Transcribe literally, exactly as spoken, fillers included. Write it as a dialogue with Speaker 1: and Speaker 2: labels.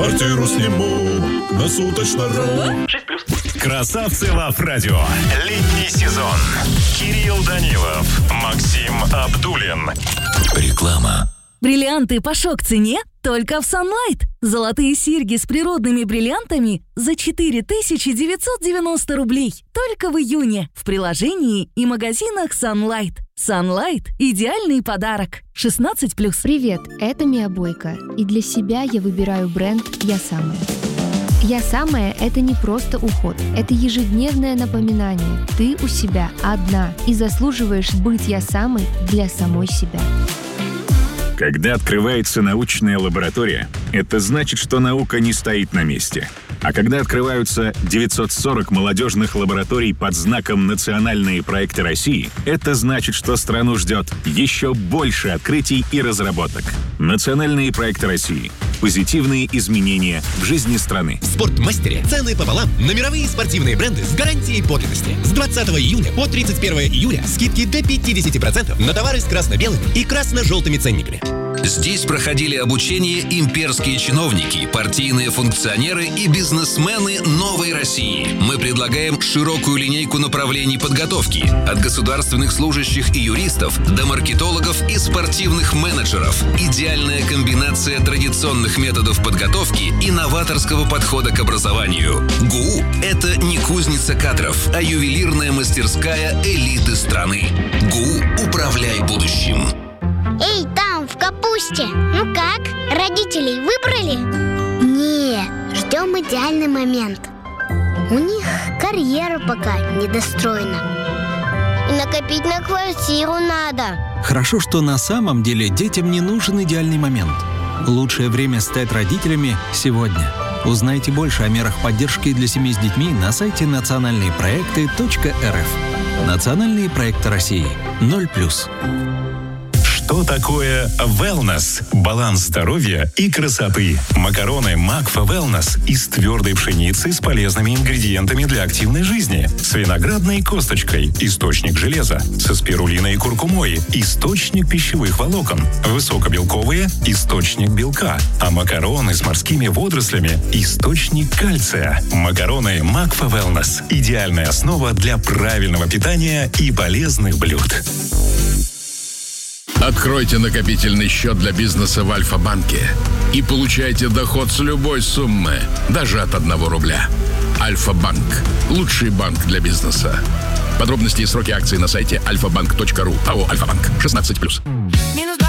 Speaker 1: Квартиру сниму на суточно-ру.
Speaker 2: шесть плюс.
Speaker 3: Красавцы Лав Радио. Летний сезон. Кирилл Данилов, Максим Абдуллин. Реклама.
Speaker 4: Бриллианты по шок-цене только в Sunlight. Золотые серьги с природными бриллиантами за четыре тысячи девятьсот девяносто рублей. Только в июне в приложении и магазинах Sunlight. Sunlight – идеальный подарок. шестнадцать плюс.
Speaker 5: Привет, это Мия Бойко. И для себя я выбираю бренд «Я самая». «Я самая» — это не просто уход. Это ежедневное напоминание. Ты у себя одна и заслуживаешь быть «Я самой» для самой себя.
Speaker 6: Когда открывается научная лаборатория, это значит, что наука не стоит на месте. А когда открываются девятьсот сорок молодежных лабораторий под знаком «Национальные проекты России», это значит, что страну ждет еще больше открытий и разработок. Национальные проекты России. Позитивные изменения в жизни страны.
Speaker 7: В «Спортмастере» цены пополам на мировые спортивные бренды с гарантией подлинности. С двадцатого июня по тридцать первого июля скидки до пятьдесят процентов на товары с красно-белыми и красно-желтыми ценниками.
Speaker 8: Здесь проходили обучение имперские чиновники, партийные функционеры и бизнесмены новой России. Мы предлагаем широкую линейку направлений подготовки. От государственных служащих и юристов до маркетологов и спортивных менеджеров. Идеальная комбинация традиционных методов подготовки и новаторского подхода к образованию. ГУ – это не кузница кадров, а ювелирная мастерская элиты страны. ГУ «Управляй будущим».
Speaker 9: Эй, там, в капусте, ну как, родителей выбрали? Не, ждем идеальный момент. У них карьера пока недостроена. И накопить на квартиру надо.
Speaker 10: Хорошо, что на самом деле детям не нужен идеальный момент. Лучшее время стать родителями сегодня. Узнайте больше о мерах поддержки для семей с детьми на сайте национальные проекты точка эр эф. Национальные проекты России. ноль плюс.
Speaker 3: Что такое wellness? Баланс здоровья и красоты. Макароны Макфа Wellness из твердой пшеницы с полезными ингредиентами для активной жизни. С виноградной косточкой, источник железа. Со спирулиной и куркумой, источник пищевых волокон. Высокобелковые, источник белка. А макароны с морскими водорослями, источник кальция. Макароны Макфа Wellness. Идеальная основа для правильного питания и полезных блюд.
Speaker 11: Откройте накопительный счет для бизнеса в Альфа-банке и получайте доход с любой суммы, даже от одного рубля. Альфа-банк – лучший банк для бизнеса. Подробности и сроки акций на сайте альфа банк точка ру. АО «Альфа-банк». шестнадцать плюс.